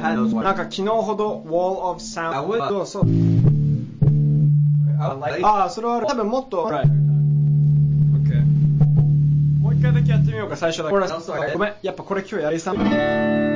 なんか昨日ほど Wall of Sound そうそれはある。多分もっと、right. Okay. もう一回だけやってみようか。最初だけ。ごめん、やっぱこれ今日やりさん